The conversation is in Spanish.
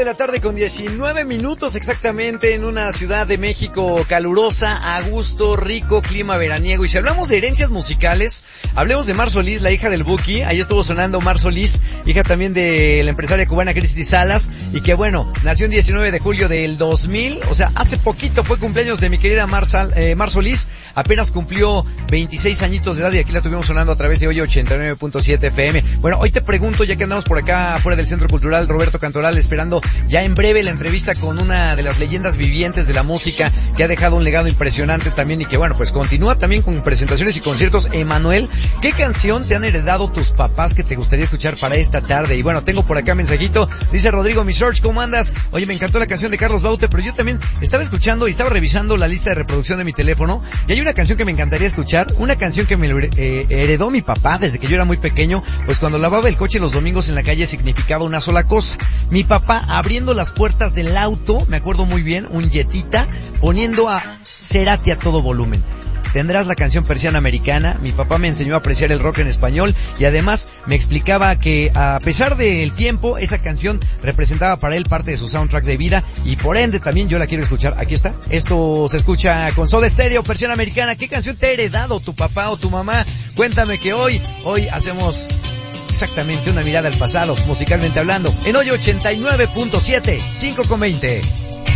De la tarde con 19 minutos exactamente en una ciudad de México calurosa, a gusto, rico, clima veraniego. Y si hablamos de herencias musicales, hablemos de Mar Solís, la hija del Buki. Ahí estuvo sonando Mar Solís, hija también de la empresaria cubana Cristi Salas, y que bueno, nació el 19 de julio del 2000, o sea, hace poquito fue cumpleaños de mi querida Mar Solís, apenas cumplió 26 añitos de edad y aquí la tuvimos sonando a través de hoy 89.7 FM. Bueno, hoy te pregunto, ya que andamos por acá fuera del Centro Cultural Roberto Cantoral, esperando ya en breve la entrevista con una de las leyendas vivientes de la música que ha dejado un legado impresionante también y que bueno, pues continúa también con presentaciones y conciertos. Emanuel, ¿qué canción te han heredado tus papás que te gustaría escuchar para esta tarde? Y bueno, tengo por acá mensajito, dice Rodrigo, mi George, ¿cómo andas? Oye, me encantó la canción de Carlos Baute, pero yo también estaba escuchando y estaba revisando la lista de reproducción de mi teléfono y hay una canción que me encantaría escuchar, una canción que me heredó mi papá desde que yo era muy pequeño, pues cuando lavaba el coche los domingos en la calle significaba una sola cosa. Mi papá abriendo las puertas del auto, me acuerdo muy bien, un Jetita, poniendo a Cerati a todo volumen. Tendrás la canción Persiana Americana. Mi papá me enseñó a apreciar el rock en español y además me explicaba que a pesar del tiempo, esa canción representaba para él parte de su soundtrack de vida y por ende también yo la quiero escuchar. Aquí está. Esto se escucha con Soda Stereo, Persiana Americana. ¿Qué canción te ha heredado tu papá o tu mamá? Cuéntame que hoy hacemos exactamente una mirada al pasado, musicalmente hablando, en hoy 89.7, 5:20.